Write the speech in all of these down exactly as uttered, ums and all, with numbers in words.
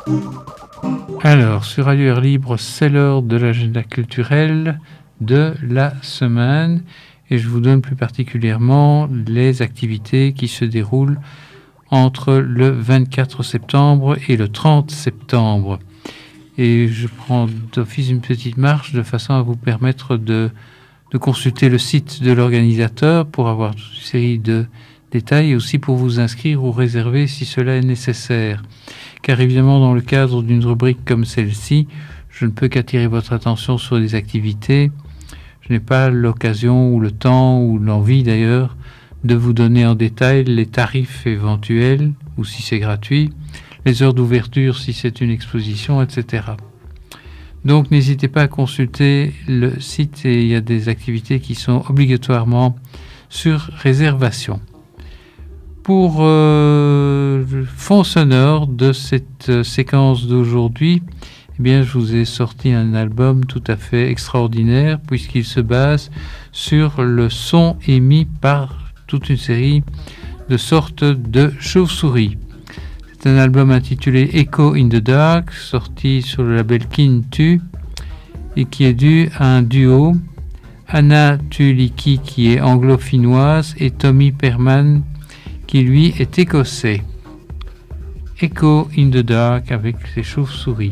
Alors, sur Radio Air Libre, c'est l'heure de l'agenda culturel de la semaine et je vous donne plus particulièrement les activités qui se déroulent entre le vingt-quatre septembre et le trente septembre. Et je prends d'office une petite marche de façon à vous permettre de, de consulter le site de l'organisateur pour avoir toute une série de détails et aussi pour vous inscrire ou réserver si cela est nécessaire. Car évidemment, dans le cadre d'une rubrique comme celle-ci, je ne peux qu'attirer votre attention sur des activités. Je n'ai pas l'occasion ou le temps ou l'envie d'ailleurs de vous donner en détail les tarifs éventuels ou si c'est gratuit, les heures d'ouverture si c'est une exposition, et cetera. Donc n'hésitez pas à consulter le site et il y a des activités qui sont obligatoirement sur réservation. Pour euh, le fond sonore de cette euh, séquence d'aujourd'hui, eh bien, je vous ai sorti un album tout à fait extraordinaire puisqu'il se base sur le son émis par toute une série de sortes de chauves-souris. C'est un album intitulé Echo in the Dark, sorti sur le label Kintu et qui est dû à un duo, Anna Tuliki qui est anglo-finnoise et Tommy Perman qui lui est écossais. Echo in the Dark avec ses chauves-souris.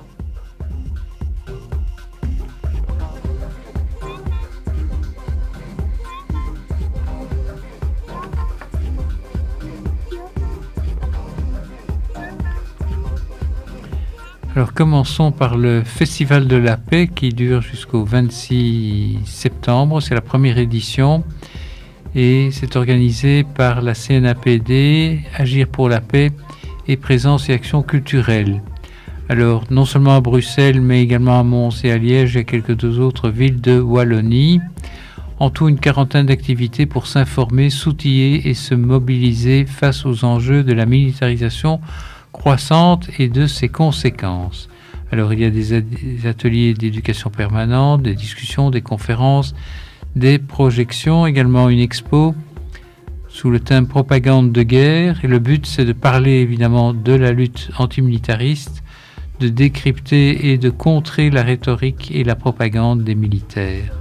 Alors commençons par le Festival de la Paix qui dure jusqu'au vingt-six septembre, c'est la première édition et c'est organisé par la C N A P D, Agir pour la Paix et Présence et Action culturelle. Alors non seulement à Bruxelles mais également à Mons et à Liège et quelques autres villes de Wallonie. En tout une quarantaine d'activités pour s'informer, s'outiller et se mobiliser face aux enjeux de la militarisation croissante et de ses conséquences. Alors il y a des, des ateliers d'éducation permanente, des discussions, des conférences, des projections, également une expo sous le thème propagande de guerre. Et le but c'est de parler évidemment de la lutte antimilitariste, de décrypter et de contrer la rhétorique et la propagande des militaires.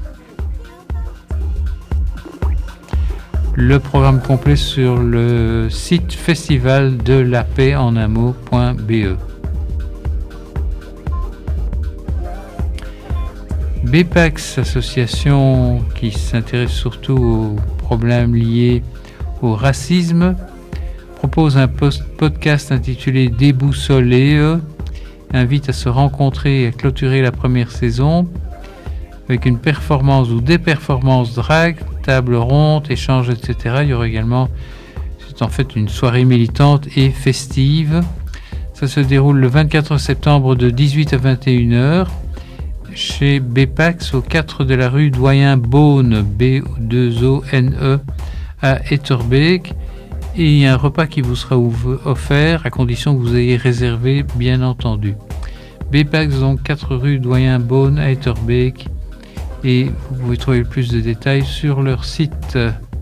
Le programme complet sur le site festival de la paix en un mot point b e. BEPAX, association qui s'intéresse surtout aux problèmes liés au racisme, propose un post- podcast intitulé Déboussolé, invite à se rencontrer et à clôturer la première saison avec une performance ou des performances drag, table ronde, échange, et cetera. Il y aura également, c'est en fait une soirée militante et festive. Ça se déroule le vingt-quatre septembre de dix-huit à vingt et une heures chez BEPAX au quatre de la rue Doyen Beaune, B deux O N E, à Etterbeek. Et il y a un repas qui vous sera offert à condition que vous ayez réservé, bien entendu. BEPAX, donc quatre rue Doyen Beaune à Etterbeek. Et vous pouvez trouver plus de détails sur leur site.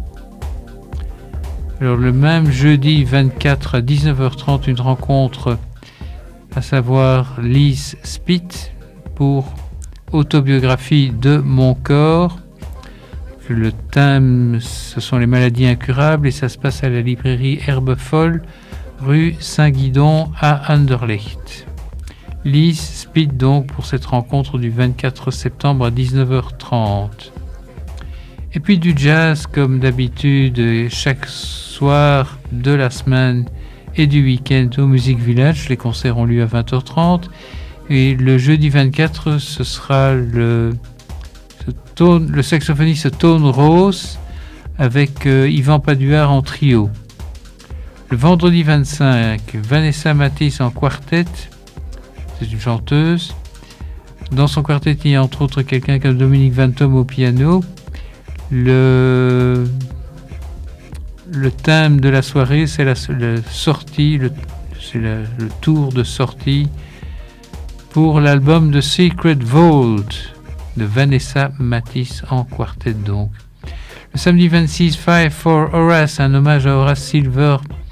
Alors le même jeudi vingt-quatre à dix-neuf heures trente, une rencontre, à savoir Lise Spitt pour Autobiographie de mon corps. Le thème, ce sont les maladies incurables et ça se passe à la librairie Herbe Folle, rue Saint-Guidon à Anderlecht. Lise Spitt donc pour cette rencontre du vingt-quatre septembre à dix-neuf heures trente. Et puis du jazz comme d'habitude chaque soir de la semaine et du week-end au Music Village. Les concerts ont lieu à vingt heures trente et le jeudi vingt-quatre ce sera le, ce tone, le saxophoniste Tone Rose avec euh, Yvan Paduard en trio. Le vendredi vingt-cinq, Vanessa Matisse en quartet. C'est une chanteuse. Dans son quartet, il y a entre autres quelqu'un comme Dominique Vantom au piano. Le, le thème de la soirée, c'est la, la sortie, le, c'est la, le tour de sortie pour l'album The Secret Vault de Vanessa Matisse en quartet donc. Le samedi vingt-six, Five for Horace, un hommage à Horace Silver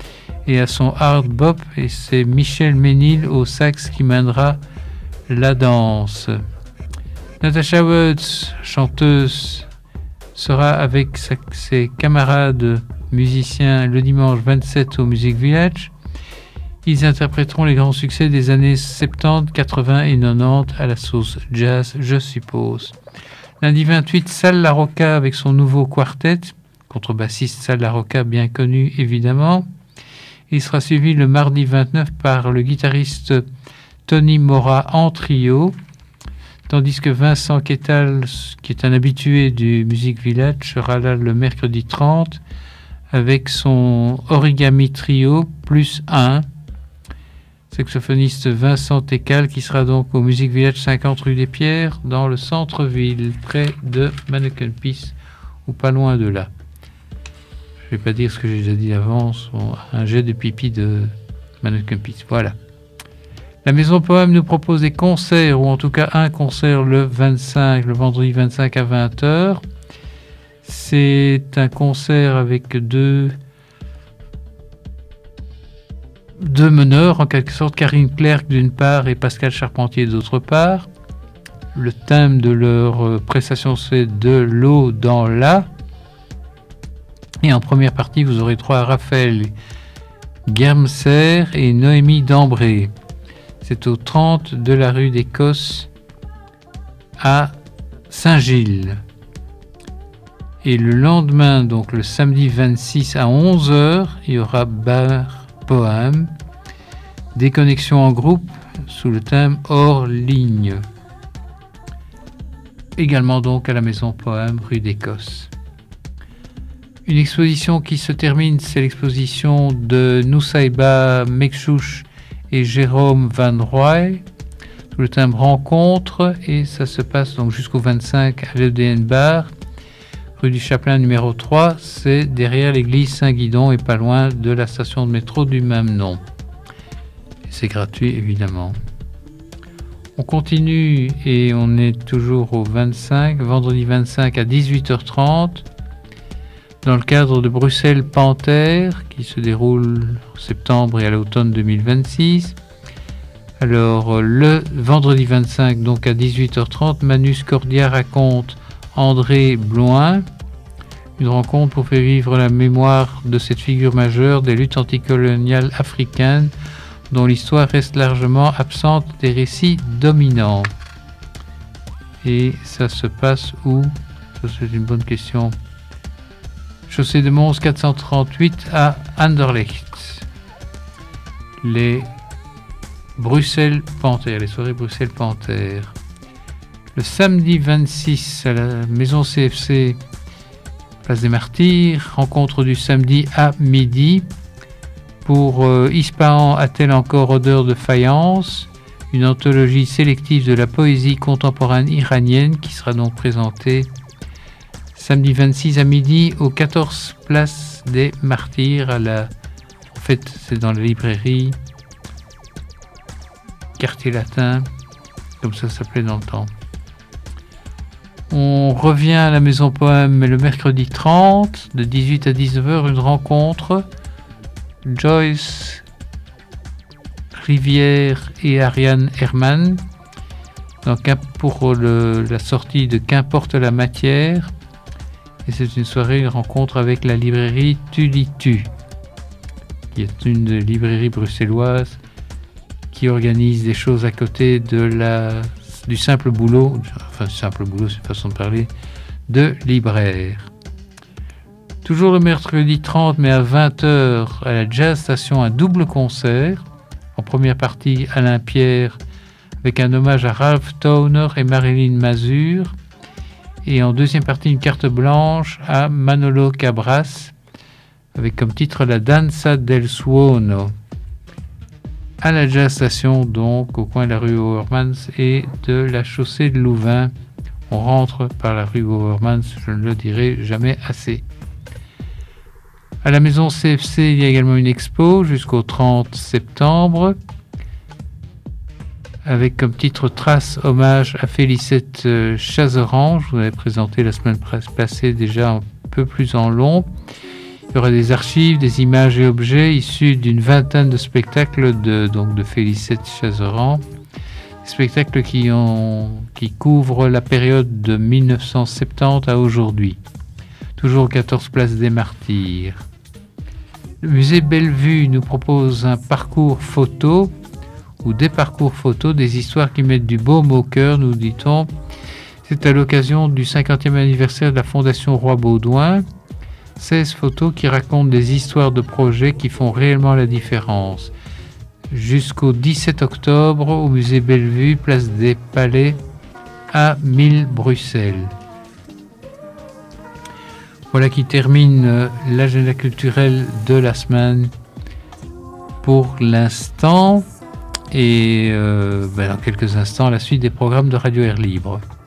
et à son hard bop, et c'est Michel Ménil au sax qui mènera la danse. Natasha Woods, chanteuse, sera avec sa, ses camarades musiciens le dimanche vingt-sept au Music Village. Ils interpréteront les grands succès des années soixante-dix, quatre-vingts et quatre-vingt-dix à la sauce jazz, je suppose. Lundi vingt-huit, Sal La Rocca avec son nouveau quartet, contrebassiste Sal La Rocca bien connu évidemment. Il sera suivi le mardi vingt-neuf par le guitariste Tony Mora en trio, tandis que Vincent Quetal, qui est un habitué du Music Village, sera là le mercredi trente avec son origami trio plus un. Saxophoniste Vincent Tecal qui sera donc au Music Village cinquante rue des Pierres dans le centre-ville, près de Manneken Pis ou pas loin de là. Je ne vais pas dire ce que j'ai déjà dit avant, un jet de pipi de Manneken Pis. Voilà. La Maison Poème nous propose des concerts, ou en tout cas un concert le vingt-cinq, le vendredi vingt-cinq à vingt heures. C'est un concert avec deux... deux meneurs en quelque sorte, Karine Clerc d'une part et Pascal Charpentier d'autre part. Le thème de leur prestation c'est de l'eau dans la. Et en première partie vous aurez trois Raphaël Germser et Noémie Dambré. C'est au trente de la rue d'Écosse à Saint-Gilles. Et le lendemain, donc le samedi vingt-six à onze heures, il y aura bar poème, des connexions en groupe sous le thème hors ligne. Également donc à la Maison Poème, rue d'Écosse. Une exposition qui se termine, c'est l'exposition de Nusaïba Mekchouch et Jérôme Van Roy, sous le thème rencontre, et ça se passe donc jusqu'au vingt-cinq à l'E D N Bar, rue du Chapelain numéro trois, c'est derrière l'église Saint-Guidon et pas loin de la station de métro du même nom. Et c'est gratuit évidemment. On continue et on est toujours au vingt-cinq, vendredi vingt-cinq à dix-huit heures trente, dans le cadre de Bruxelles Panthère, qui se déroule en septembre et à l'automne deux mille vingt-six. Alors le vendredi vingt-cinq, donc à dix-huit heures trente, Manus Cordia raconte André Bloin, une rencontre pour faire vivre la mémoire de cette figure majeure des luttes anticoloniales africaines dont l'histoire reste largement absente des récits dominants. Et ça se passe où? Ça c'est une bonne question. Chaussée de Mons quatre cent trente-huit à Anderlecht. Les Bruxelles Panthère, les soirées Bruxelles Panthère. Le samedi vingt-six à la Maison C F C, place des Martyrs, rencontre du samedi à midi pour euh, Ispahan a-t-elle encore odeur de faïence, une anthologie sélective de la poésie contemporaine iranienne qui sera donc présentée samedi vingt-six à midi au quatorze place des Martyrs à la... En fait, c'est dans la librairie Quartier Latin, comme ça s'appelait dans le temps. On revient à la Maison Poème le mercredi trente, de dix-huit à dix-neuf heures, une rencontre. Joyce Rivière et Ariane Herman, donc pour le, la sortie de Qu'importe la matière. Et c'est une soirée, une rencontre avec la librairie Tulitu, qui est une librairie bruxelloise qui organise des choses à côté de la, du simple boulot, enfin simple boulot c'est une façon de parler, de libraire. Toujours le mercredi trente, mais à vingt heures, à la Jazz Station, un double concert. En première partie, Alain Pierre, avec un hommage à Ralph Towner et Marilyn Mazur. Et en deuxième partie, une carte blanche à Manolo Cabras, avec comme titre La Danza del Suono. À la Jazz Station, donc, au coin de la rue Overmans et de la chaussée de Louvain. On rentre par la rue Overmans, je ne le dirai jamais assez. À la Maison C F C, il y a également une expo jusqu'au trente septembre, avec comme titre Trace hommage à Félicette Chazeran. Je vous l'avais présenté la semaine passée déjà un peu plus en long. Il y aura des archives, des images et objets issus d'une vingtaine de spectacles de, donc de Félicette Chazeran. Des spectacles qui, ont, qui couvrent la période de mille neuf cent soixante-dix à aujourd'hui. Toujours quatorze place des Martyrs. Le musée Bellevue nous propose un parcours photo ou des parcours photos, des histoires qui mettent du baume au cœur, nous dit-on. C'est à l'occasion du cinquantième anniversaire de la Fondation Roi Baudouin. seize photos qui racontent des histoires de projets qui font réellement la différence. Jusqu'au dix-sept octobre au musée Bellevue, place des Palais à mille Bruxelles. Voilà qui termine l'agenda culturel de la semaine pour l'instant. Et euh, ben dans quelques instants, la suite des programmes de Radio Air Libre.